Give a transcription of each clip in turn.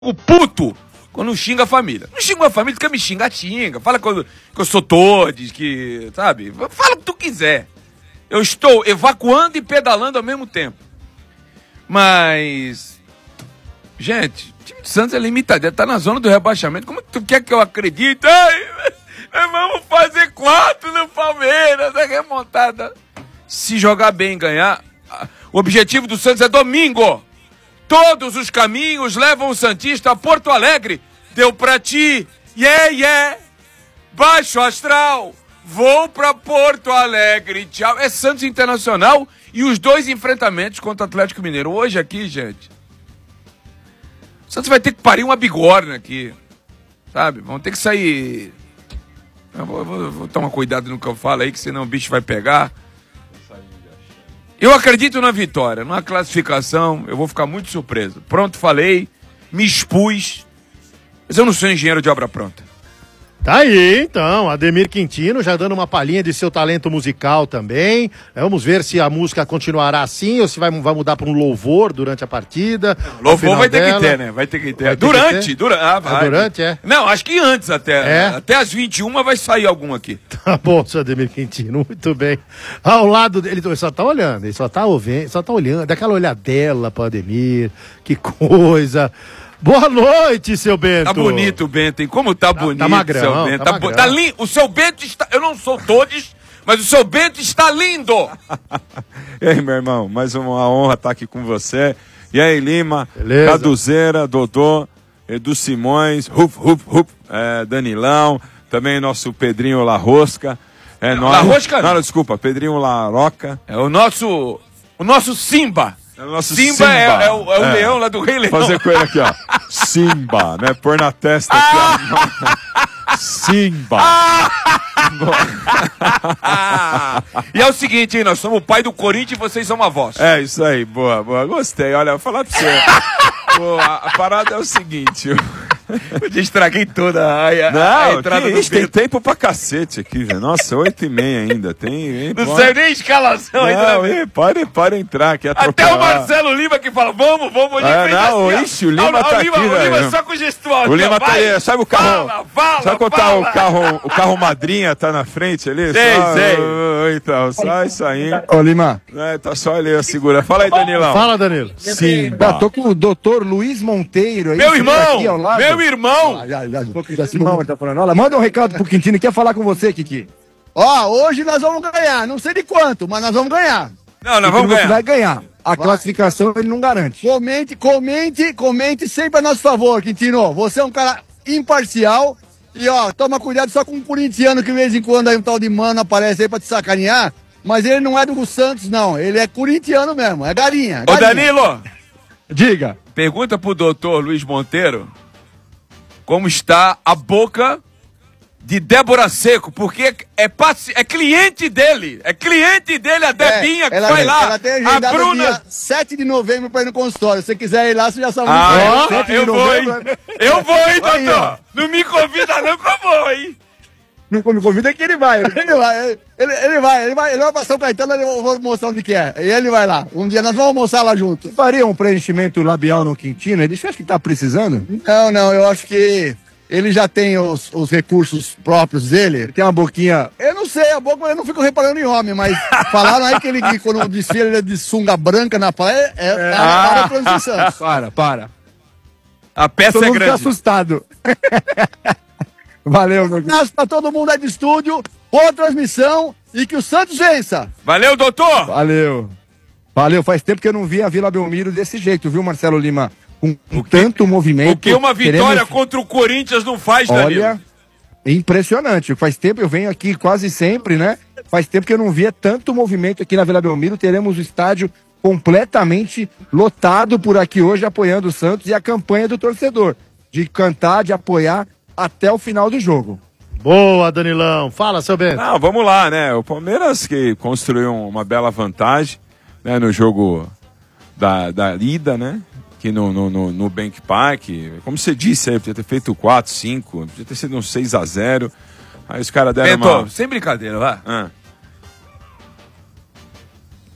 O puto quando xinga a família. Não xinga a família, quer me xingar, xinga. Fala que eu sou todes, que, sabe? Fala o que tu quiser. Eu estou evacuando e pedalando ao mesmo tempo. Mas, gente, o time de Santos é limitado, tá na zona do rebaixamento. Como é que tu quer que eu acredite? Ai, vamos fazer 4 no Palmeiras, a remontada. Se jogar bem e ganhar, o objetivo do Santos é domingo. Todos os caminhos levam o Santista a Porto Alegre. Deu pra ti. Yeah. Baixo astral. Vou pra Porto Alegre. Tchau. É Santos Internacional e os 2 enfrentamentos contra o Atlético Mineiro. Hoje aqui, gente. O Santos vai ter que parir uma bigorna aqui. Sabe? Vão ter que sair. Eu vou tomar cuidado no que eu falo aí, que senão o bicho vai pegar. Eu acredito na vitória, na classificação, eu vou ficar muito surpreso. Pronto, falei, me expus, mas eu não sou engenheiro de obra pronta. Tá aí, então, Ademir Quintino já dando uma palhinha de seu talento musical também. Vamos ver se a música continuará assim ou se vai mudar para um louvor durante a partida. Louvor vai ter que ter, né? Vai ter que ter. Durante. Vai. Durante, é? Não, acho que antes até. Até às 21 vai sair algum aqui. Tá bom, seu Ademir Quintino, muito bem. Ao lado dele, ele só tá olhando, ele só tá ouvindo, só tá olhando, daquela olhadela para Ademir, que coisa. Boa noite, seu Bento. Tá bonito o Bento, hein? Como tá bonito, tá magrão, seu Bento. Tá magrão. Tá lindo. O seu Bento está... Eu não sou todos, mas o seu Bento está lindo. E aí, meu irmão, mais uma honra estar aqui com você. E aí, Lima, beleza. Caduzeira, Dodô, Edu Simões, Danilão, também nosso Pedrinho Larrosca. Larrosca? Não, desculpa, Pedrinho Laroca. É o nosso Simba. É o nosso Simba. É o leão lá do Rei Leão. Fazer com ele aqui, ó. Simba, né? Pôr na testa aqui, ó. Simba. E é o seguinte, hein? Nós somos o pai do Corinthians e vocês são avós. É, isso aí. Boa. Gostei. Olha, vou falar pra você. Pô, a parada é o seguinte... Eu te estraguei toda a entrada do tem tempo pra cacete aqui, velho. Nossa, 8h30 ainda. Não sei nem escalação ainda. Para entrar aqui. Até o Marcelo Lima que fala, vamos ixi, o Lima tá aqui, O Lima só com gestual. O Lima tá aí, sabe o carro? Sabe contar o carro madrinha tá na frente ali? Sei. Então, sai saindo. Ô, Lima. Tá só ali, segura. Fala aí, Danilão. Fala, Danilo. Sim. Tô com o doutor Luiz Monteiro aí. Meu irmão! Aqui ao lado. Meu irmão! Tá falando. Olha, manda um recado pro Quintino, quer falar com você, Kiki. Ó, hoje nós vamos ganhar, não sei de quanto, mas nós vamos ganhar. Não, nós vamos ganhar. Vai ganhar. A classificação ele não garante. Comente sempre a nosso favor, Quintino. Você é um cara imparcial e, ó, toma cuidado só com um corintiano que de vez em quando aí um tal de mano aparece aí pra te sacanear, mas ele não é do Santos, não. Ele é corintiano mesmo, é galinha. Ô, Danilo! Diga. Pergunta pro doutor Luiz Monteiro como está a boca de Débora Seco, porque é cliente dele. É cliente dele, a Debinha, que vai lá. Ela tem agendado a Bruna... dia 7 de novembro pra ir no consultório. Se você quiser ir lá, você já sabe. Eu vou, hein, doutor. Não me convida não que eu vou, hein. Não me convida que ele vai. Ele vai pra São Caetano, eu vou mostrar onde que é. E ele vai lá. Um dia nós vamos almoçar lá junto. Você faria um preenchimento labial no Quintino? Ele acha que tá precisando? Não, eu acho que ele já tem os recursos próprios dele. Ele tem uma boquinha... Eu não sei, a boca eu não fico reparando em homem, mas falaram aí que ele, quando desfila, ele é de sunga branca na praia, para a transição. Para. A peça é grande. Tô assustado. Valeu, meu querido. Pra todo mundo aí de estúdio, boa transmissão e que o Santos vença. Valeu, doutor. Valeu, faz tempo que eu não vi a Vila Belmiro desse jeito, viu, Marcelo Lima? Com tanto movimento. O que uma vitória contra o Corinthians não faz, Danilo? Olha, impressionante. Faz tempo, eu venho aqui quase sempre, né? Faz tempo que eu não via tanto movimento aqui na Vila Belmiro. Teremos o estádio completamente lotado por aqui hoje, apoiando o Santos e a campanha do torcedor. De cantar, de apoiar até o final do jogo. Boa, Danilão. Fala, seu Bento. Não, vamos lá, né? O Palmeiras que construiu uma bela vantagem, né, no jogo da ida, né? Aqui no Bank Park. Como você disse aí, podia ter feito 4, 5, podia ter sido um 6-0. Aí os caras deram Bento, sem brincadeira, vai.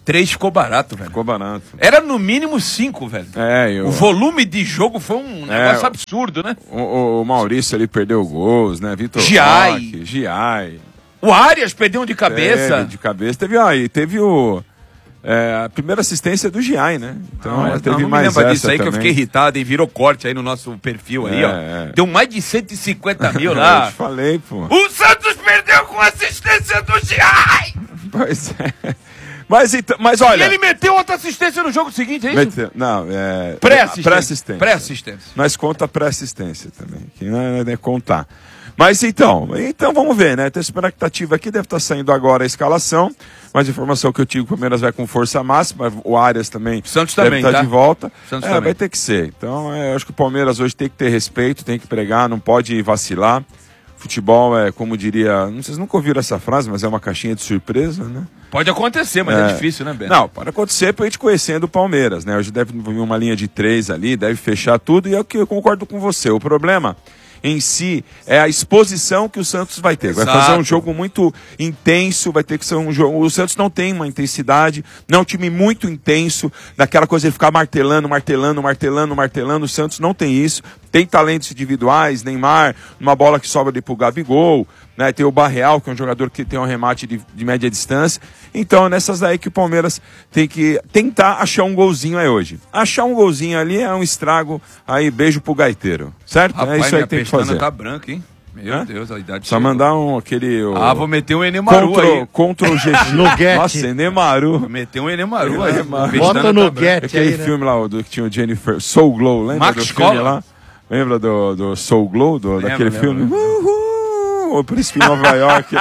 3 ficou barato, velho. Ficou barato. Era no mínimo 5, velho. O volume de jogo foi um negócio absurdo, né? O Maurício ali perdeu gols, né? Vitor Giai. O Arias perdeu um de cabeça. Teve a primeira assistência do Giai, né? Então teve não mais me lembra essa disso aí também. que eu fiquei irritado e virou corte aí no nosso perfil aí, ó. Deu mais de 150 mil lá. Eu te falei, pô. O Santos perdeu com assistência do Giai! Pois é. Mas olha... E ele meteu outra assistência no jogo seguinte, é isso? Não, Pré-assistência. Mas conta pré-assistência também, que não é contar. Mas então vamos ver, né? Tem essa expectativa aqui, deve estar saindo agora a escalação, mas a informação que eu tive, o Palmeiras vai com força máxima, o Arias também, Santos deve também, estar tá? de volta. Santos também. Vai ter que ser. Então, eu acho que o Palmeiras hoje tem que ter respeito, tem que pregar, não pode vacilar. Futebol é, como diria, vocês nunca ouviram essa frase, mas é uma caixinha de surpresa, né? Pode acontecer, mas é difícil, né, Ben? Não, pode acontecer pra gente conhecendo o Palmeiras, né? Hoje deve vir uma linha de 3 ali, deve fechar tudo, e é o que eu concordo com você. O problema em si é a exposição que o Santos vai ter. Vai fazer um jogo muito intenso, vai ter que ser um jogo... O Santos não tem uma intensidade, não é um time muito intenso, daquela coisa de ficar martelando. O Santos não tem isso. Tem talentos individuais, Neymar, uma bola que sobra ali pro Gabigol, né? Tem o Barreal, que é um jogador que tem um remate de média distância. Então, nessas daí que o Palmeiras tem que tentar achar um golzinho aí hoje. Achar um golzinho ali é um estrago, aí beijo pro gaiteiro, certo? Rapaz, é isso aí que tem que fazer. Tá branca, hein? Meu Deus, a idade só chegou. mandar aquele... vou meter um Enemaru aí. Contra o GG. Nuggete. Nossa, Enemaru. Vou meter um Enemaru aí. Bota no Nuggete Aquele aí, né? filme lá, que tinha o Jennifer... Soul Glow, lembra Max do filme Cola. lá? Lembra do Soul Glow, daquele filme? O Príncipe de Nova York.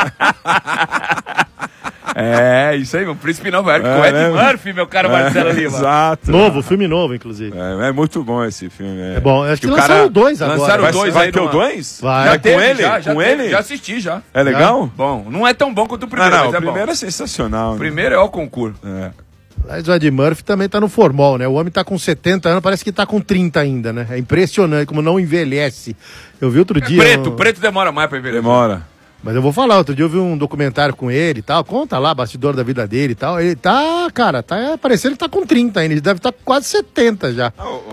Isso aí, meu Príncipe Nova York, com Ed Murphy, meu caro Marcelo Lima. Exato. Filme novo, inclusive. É muito bom esse filme. É bom, acho que o lançaram o 2 agora. Lançaram o 2 Vai aí. ter o 2? Vai. Já teve, com ele? já Com teve, ele? Já assisti, já. É legal? Bom, não é tão bom quanto o primeiro, Não, mas é o primeiro bom. é sensacional. O né? primeiro é o concurso. Mas o Ed Murphy também tá no formol, né? O homem tá com 70 anos, parece que tá com 30 ainda, né? É impressionante como não envelhece. Eu vi outro dia... Preto demora mais pra envelhecer. Demora. Mas eu vou falar, outro dia eu vi um documentário com ele e tal, conta lá, bastidor da vida dele e tal. Ele tá, cara, tá parecendo que tá com 30 ainda, ele deve estar com quase 70 já.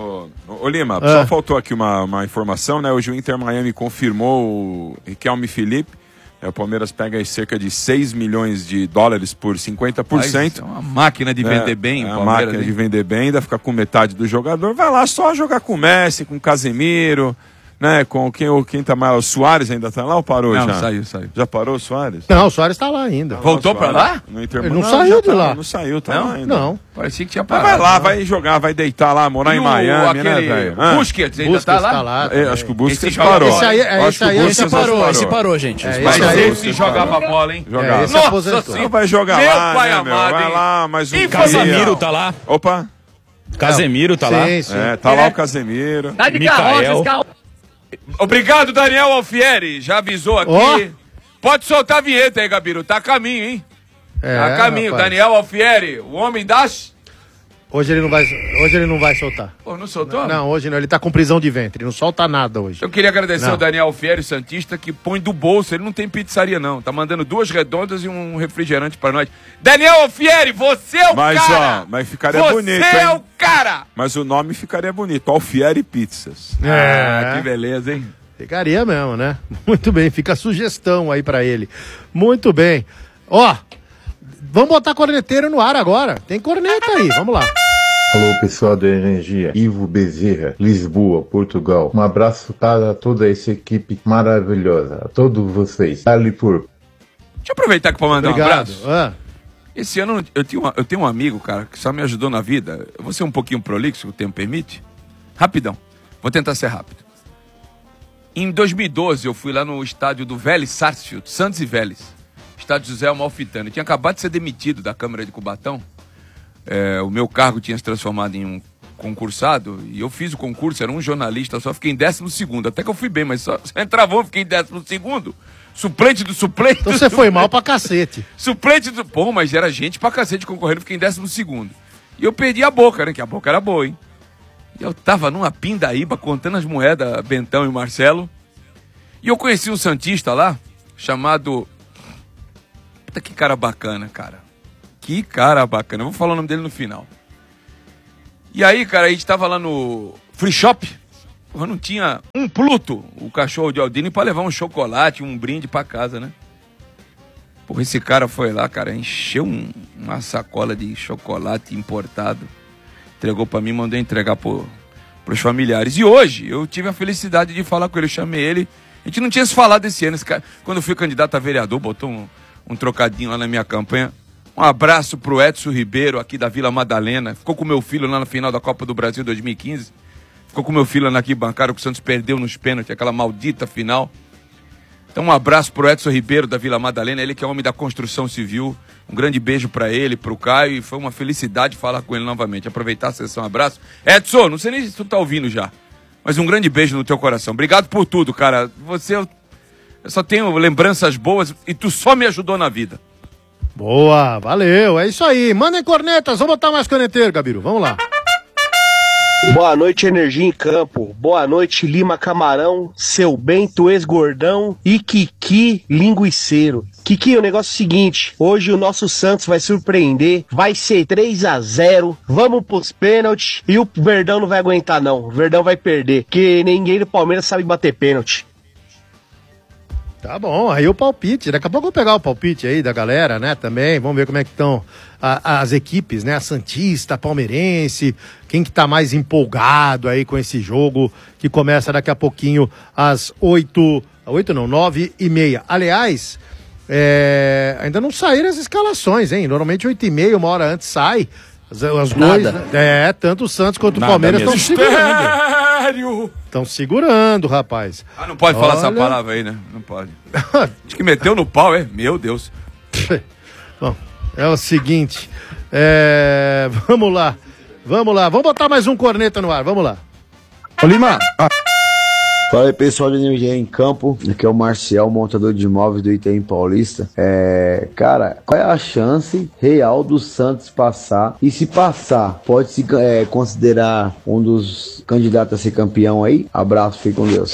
Ô Lima, só faltou aqui uma informação, né? Hoje o Inter Miami confirmou o Riquelme Felipe. O Palmeiras pega aí cerca de 6 milhões de dólares por 50%. É uma máquina de vender bem, uma máquina de vender bem, ainda ficar com metade do jogador. Vai lá só jogar com o Messi, com o Casemiro, né? Com quem tá mais. O Suárez ainda tá lá ou parou já? Não, saiu. Já parou o Suárez? Não, o Soares tá lá ainda. Voltou pra lá? No Inter... Ele não saiu de lá. Não saiu, tá lá ainda. Não. Parecia que tinha Mas parado. vai lá, vai jogar, vai deitar lá, morar em Miami, né, velho? Busquets ainda tá lá? Acho que o Busquets Esse joga parou. bola. Esse parou, gente. Esse jogava bola, hein? Jogava. Esse aposentou. Então vai jogar Meu lá, pai né, amado, vai hein? lá, mais um Casemiro tá lá. Opa. Casemiro tá lá. Sim, sim. Tá lá o Casemiro. Tá de Micael. Obrigado, Daniel Alfieri. Já avisou aqui. Pode soltar a vinheta aí, Gabiru. Tá a caminho, hein? Tá a caminho. rapaz. Daniel Alfieri, o homem das... Hoje ele não vai soltar. Pô, não soltou? Não, hoje não, ele tá com prisão de ventre, não solta nada hoje. Eu queria agradecer Não. ao Daniel Alfieri, Santista, que põe do bolso. Ele não tem pizzaria, não. Tá mandando 2 redondas e um refrigerante pra nós. Daniel Alfieri, você é o cara! Mas ficaria você bonito, é hein? o cara! Mas o nome ficaria bonito. Alfieri Pizzas. Que beleza, hein? Ficaria mesmo, né? Muito bem, fica a sugestão aí pra ele. Muito bem. Vamos botar a corneteira no ar agora. Tem corneta aí, vamos lá. Alô pessoal da Energia, Ivo Bezerra, Lisboa, Portugal. Um abraço para toda essa equipe maravilhosa, a todos vocês. Dali por. Deixa eu aproveitar aqui pra mandar um Obrigado. abraço. Esse ano eu tenho um amigo, cara, que só me ajudou na vida. Eu vou ser um pouquinho prolixo, se o tempo permite. Rapidão. Vou tentar ser rápido. Em 2012, eu fui lá no estádio do Vélez Sarsfield, Santos e Vélez. Estádio José Amalfitano. Eu tinha acabado de ser demitido da Câmara de Cubatão. O meu cargo tinha se transformado em um concursado. E eu fiz o concurso, era um jornalista, só fiquei em 12º. Até que eu fui bem, mas só entravou, fiquei em 12º. Suplente do suplente. Então você foi mal pra cacete. Suplente do... Pô, mas era gente pra cacete concorrendo, fiquei em 12º. E eu perdi a boca, né? Que a boca era boa, hein? E eu tava numa pindaíba contando as moedas, Bentão e Marcelo. E eu conheci um santista lá, chamado... Puta que cara bacana, cara. Que cara bacana. Eu vou falar o nome dele no final. E aí, cara, a gente tava lá no Free Shop. Eu não tinha um Pluto, o cachorro de Aldini, pra levar um chocolate, um brinde pra casa, né? Porra, esse cara foi lá, cara, encheu uma sacola de chocolate importado. Entregou pra mim, mandou entregar pros familiares. E hoje, eu tive a felicidade de falar com ele, eu chamei ele. A gente não tinha se falado esse ano. Esse cara, quando eu fui candidato a vereador, botou um trocadinho lá na minha campanha. Um abraço pro Edson Ribeiro, aqui da Vila Madalena. Ficou com meu filho lá na final da Copa do Brasil 2015. Ficou com meu filho lá na arquibancada, que o Santos perdeu nos pênaltis, aquela maldita final. Então um abraço pro Edson Ribeiro, da Vila Madalena. Ele que é homem da construção civil. Um grande beijo pra ele, pro Caio. E foi uma felicidade falar com ele novamente. Aproveitar a sessão, abraço. Edson, não sei nem se tu tá ouvindo já. Mas um grande beijo no teu coração. Obrigado por tudo, cara. Eu só tenho lembranças boas e tu só me ajudou na vida. Boa, valeu, é isso aí. Mandem cornetas, vamos botar mais corneteiro, Gabiru, vamos lá. Boa noite, Energia em Campo. Boa noite, Lima Camarão, Seu Bento, ex-gordão e Kiki, linguiceiro. Kiki, o negócio é o seguinte, hoje o nosso Santos vai surpreender, vai ser 3-0, vamos pros pênaltis e o Verdão não vai aguentar não, o Verdão vai perder, porque ninguém do Palmeiras sabe bater pênalti. Tá bom, aí o palpite, daqui a pouco eu vou pegar o palpite aí da galera, né, também, vamos ver como é que estão as equipes, né, a Santista, a Palmeirense, quem que tá mais empolgado aí com esse jogo, que começa daqui a pouquinho às 9h30. Aliás, ainda não saíram as escalações, hein, normalmente 8h30, uma hora antes sai, os dois, tanto o Santos quanto o Palmeiras estão segurando. Estão segurando, rapaz. Não pode falar essa palavra aí, né? Não pode. Acho que meteu no pau, Meu Deus. Bom, é o seguinte. Vamos lá. Vamos botar mais um corneta no ar. Vamos lá. Ô, Lima. Fala aí, pessoal do Energia em Campo, aqui é o Marcial, montador de imóveis do Itaim Paulista. Cara, qual é a chance real do Santos passar? E se passar, pode-se considerar um dos candidatos a ser campeão aí? Abraço, fique com Deus.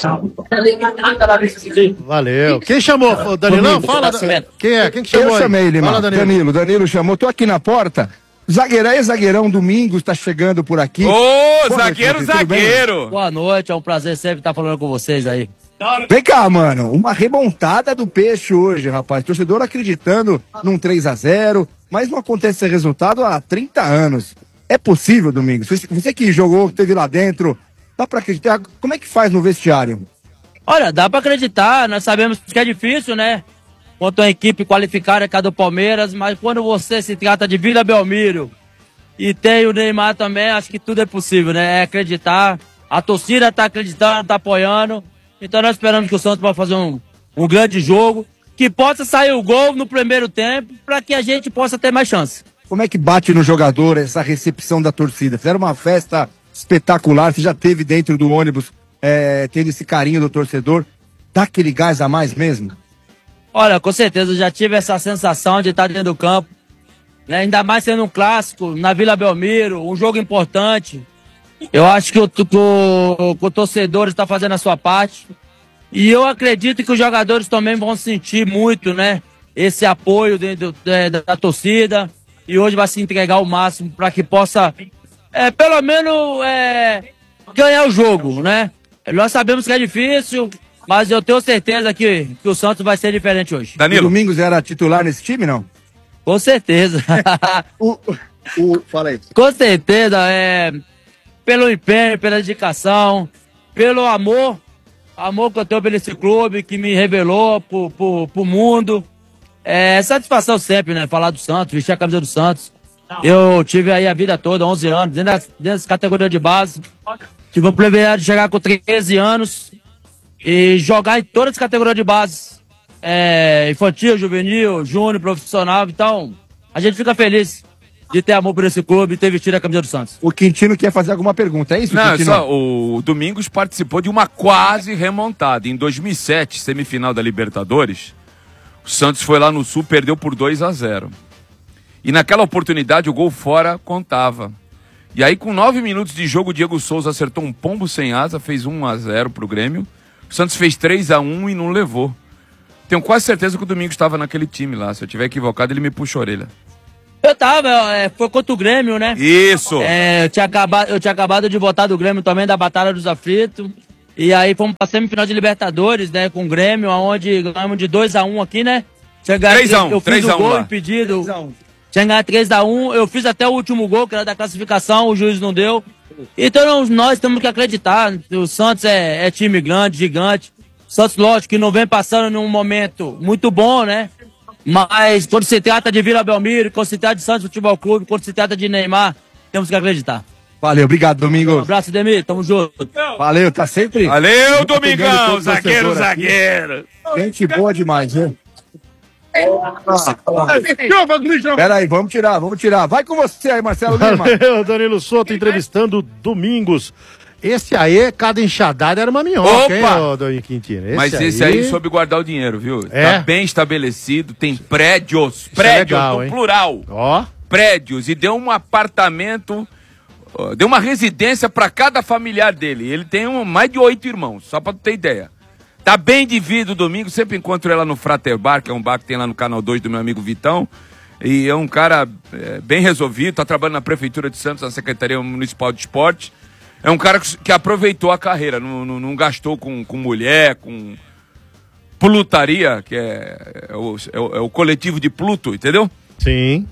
Valeu. Quem chamou? Danilão? Fala. Quem é? Quem que chamou? Eu chamei, Lima. Fala, Danilo chamou. Tô aqui na porta. Zagueirão Domingos tá chegando por aqui. Ô, zagueiro! Boa noite, é um prazer sempre estar falando com vocês aí. Vem cá, mano, uma remontada do Peixe hoje, rapaz. Torcedor acreditando num 3-0, mas não acontece esse resultado há 30 anos. É possível, Domingos? Você que jogou, que teve lá dentro, dá pra acreditar? Como é que faz no vestiário? Olha, dá pra acreditar, nós sabemos que é difícil, né? Contra uma equipe qualificada que é a do Palmeiras, mas quando você se trata de Vila Belmiro e tem o Neymar também, acho que tudo é possível, né? É acreditar, a torcida tá acreditando, tá apoiando, então nós esperamos que o Santos vai fazer um grande jogo, que possa sair o gol no primeiro tempo, para que a gente possa ter mais chance. Como é que bate no jogador essa recepção da torcida? Fizeram uma festa espetacular, você já teve dentro do ônibus, tendo esse carinho do torcedor, dá aquele gás a mais mesmo? Olha, com certeza, eu já tive essa sensação de estar dentro do campo, né? Ainda mais sendo um clássico, na Vila Belmiro, um jogo importante. Eu acho que o torcedor está fazendo a sua parte. E eu acredito que os jogadores também vão sentir muito, né? Esse apoio da torcida. E hoje vai se entregar o máximo para que possa, pelo menos, ganhar o jogo, né? Nós sabemos que é difícil, mas eu tenho certeza que o Santos vai ser diferente hoje. Danilo. O Domingos era titular nesse time, não? Com certeza. Fala aí. Com certeza, pelo empenho, pela dedicação, pelo amor que eu tenho pelo esse clube, que me revelou pro mundo. Satisfação sempre, né? Falar do Santos, vestir a camisa do Santos. Eu tive aí a vida toda, 11 anos, dentro das categorias de base. Tive o privilégio de chegar com 13 anos e jogar em todas as categorias de base. Infantil, juvenil, júnior, profissional. Então, a gente fica feliz de ter amor por esse clube e ter vestido a camisa do Santos. O Quintino quer fazer alguma pergunta, é isso, Não, Quintino? o Domingos participou de uma quase remontada. Em 2007, semifinal da Libertadores, o Santos foi lá no Sul, perdeu por 2-0. E naquela oportunidade o gol fora contava. E aí com 9 minutos de jogo o Diego Souza acertou um pombo sem asa, fez 1-0 pro Grêmio. O Santos fez 3-1 e não levou. Tenho quase certeza que o Domingos estava naquele time lá. Se eu tiver equivocado ele me puxa a orelha. Eu tava, foi contra o Grêmio, né? Isso! Eu tinha acabado de voltar do Grêmio também, da Batalha dos Aflitos. E aí fomos pra semifinal de Libertadores, né? Com o Grêmio, onde ganhamos de 2-1 aqui, né? 3-1, eu fiz o gol lá. impedido. Tinha ganhado 3-1, eu fiz até o último gol, que era da classificação, o juiz não deu. Então nós temos que acreditar. O Santos é time grande, gigante. O Santos, lógico, que não vem passando num momento muito bom, né? Mas quando se trata de Vila Belmiro, quando se trata de Santos Futebol Clube, quando se trata de Neymar, temos que acreditar. Valeu, obrigado, Domingos. Um abraço, Demir, tamo junto. Valeu, tá sempre. Valeu, Domingão, zagueiro. Gente boa demais, né? Pera aí, vamos tirar. Vai com você aí, Marcelo Lima. Valeu, Danilo Souto entrevistando Domingos. Esse aí, cada enxadada era uma minhoca, hein, Dom Quintino? Mas esse aí soube guardar o dinheiro, viu? Tá bem estabelecido, tem prédios legal, no plural. Ó. Prédios, e deu um apartamento, deu uma residência pra cada familiar dele. Ele tem mais de 8 irmãos, só pra tu ter ideia. Tá bem de vida o Domingo, sempre encontro ela no Frater Bar, que é um bar que tem lá no Canal 2 do meu amigo Vitão. E é um cara bem resolvido, tá trabalhando na Prefeitura de Santos, na Secretaria Municipal de Esporte. É um cara que aproveitou a carreira, não gastou com mulher, com plutaria, que é o coletivo de Pluto, entendeu? Sim.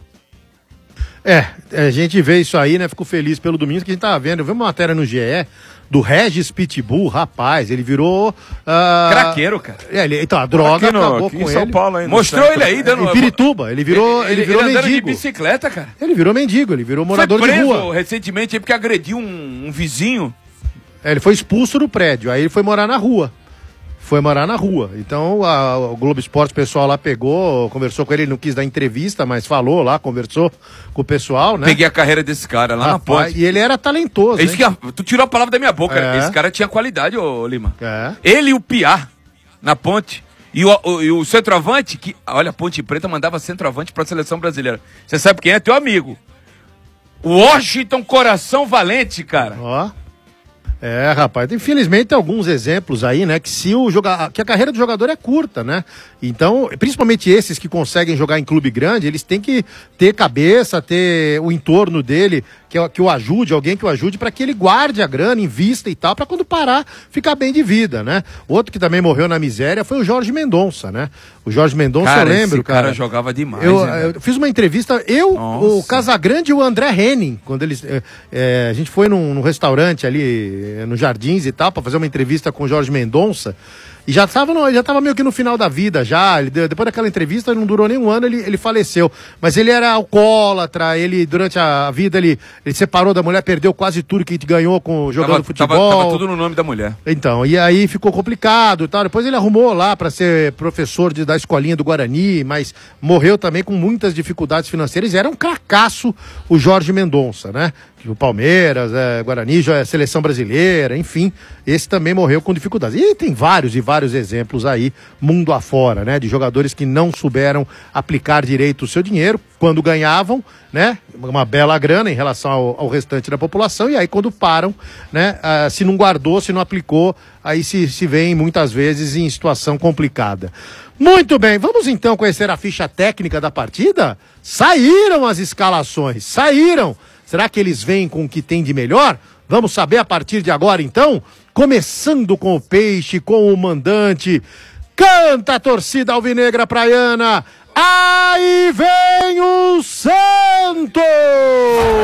A gente vê isso aí, né? Fico feliz pelo Domingos, que a gente tava vendo. Eu vi uma matéria no GE do Regis Pitbull, rapaz, ele virou... craqueiro, cara. Então, a droga acabou com em São ele. Paulo ainda. Mostrou ele aí, dando... Em Pirituba, ele virou mendigo. De bicicleta, cara. Ele virou mendigo, ele virou morador de rua. Foi preso recentemente porque agrediu um vizinho. Ele foi expulso do prédio, aí ele foi morar na rua. Então o Globo Esporte, o pessoal lá pegou, conversou com ele não quis dar entrevista, mas falou lá, conversou com o pessoal, né? Peguei a carreira desse cara lá na ponte. E ele era talentoso. Isso tu tirou a palavra da minha boca. Esse cara tinha qualidade, ô Lima. Ele e o Piá na ponte. E o centroavante, que, olha, a Ponte Preta mandava centroavante pra seleção brasileira. Você sabe quem é? Teu amigo. O Washington Coração Valente, cara. Rapaz, infelizmente tem alguns exemplos aí, né, que que a carreira do jogador é curta, né? Então, principalmente esses que conseguem jogar em clube grande, eles têm que ter cabeça, ter o entorno dele que o ajude, alguém que o ajude para que ele guarde a grana, invista e tal, para quando parar, ficar bem de vida, né? Outro que também morreu na miséria foi o Jorge Mendonça, né? O Jorge Mendonça, eu lembro, cara jogava demais. Eu fiz uma entrevista, o Casagrande e o André Henning, quando eles a gente foi num restaurante ali no Jardins e tal, para fazer uma entrevista com o Jorge Mendonça. E já tava meio que no final da vida, já. Depois daquela entrevista, não durou nem um ano, ele faleceu. Mas ele era alcoólatra, ele, durante a vida, ele separou da mulher, perdeu quase tudo que ganhou jogando futebol. Tava tudo no nome da mulher. Então, e aí ficou complicado e tal. Depois ele arrumou lá para ser professor da escolinha do Guarani, mas morreu também com muitas dificuldades financeiras. Era um cracaço o Jorge Mendonça, né? O Palmeiras, Guarani, seleção brasileira, enfim, esse também morreu com dificuldades. E tem vários exemplos aí, mundo afora, né, de jogadores que não souberam aplicar direito o seu dinheiro, quando ganhavam, né, uma bela grana em relação ao restante da população, e aí quando param, né, se não guardou, se não aplicou, aí se vê muitas vezes em situação complicada. Muito bem, vamos então conhecer a ficha técnica da partida? Saíram as escalações, saíram! Será que eles vêm com o que tem de melhor? Vamos saber a partir de agora, então? Começando com o Peixe, com o mandante. Canta a torcida alvinegra praiana. Aí vem o Santos!